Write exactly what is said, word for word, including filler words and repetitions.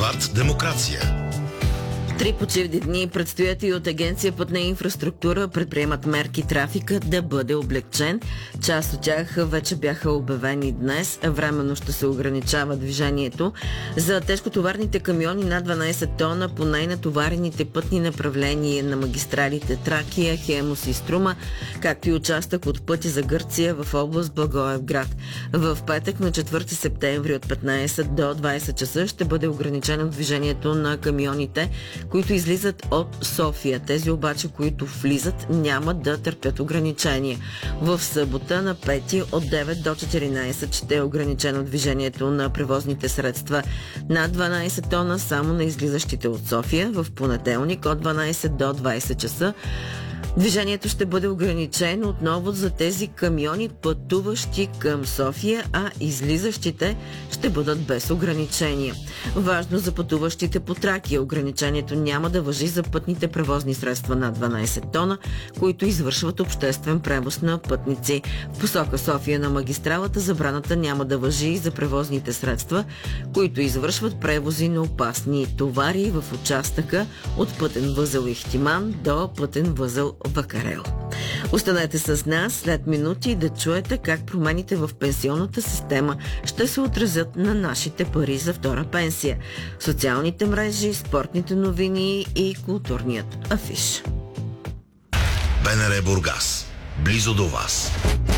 Булевард Демокрация. Три почивни дни предстоят и от Агенция Пътна инфраструктура предприемат мерки трафика да бъде облегчен. Част от тях вече бяха обявени днес. Временно ще се ограничава движението за тежкотоварните камиони над дванайсет тона по най-натоварените пътни направления на магистралите Тракия, Хемус и Струма, както и участък от пътя за Гърция в област Благоевград. В петък на четвърти септември от петнайсет до двайсет часа ще бъде ограничено движението на камионите, които излизат от София. Тези обаче, които влизат, няма да търпят ограничения. В събота на пети от девет до четиринайсет ще е ограничено движението на превозните средства над дванайсет тона само на излизащите от София. В понеделник от дванайсет до двайсет часа движението ще бъде ограничено отново за тези камиони, пътуващи към София, а излизащите ще бъдат без ограничения. Важно за пътуващите по Тракия, ограничението няма да важи за пътните превозни средства над дванайсет тона, които извършват обществен превоз на пътници. В посока София на магистралата забраната няма да важи и за превозните средства, които извършват превози на опасни товари в участъка от пътен възел Ихтиман до пътен възел Вакарел. Останете с нас след минути да чуете как промените в пенсионната система ще се отразят на нашите пари за втора пенсия, социалните мрежи, спортните новини и културният афиш. БНР Бургас. Близо до вас.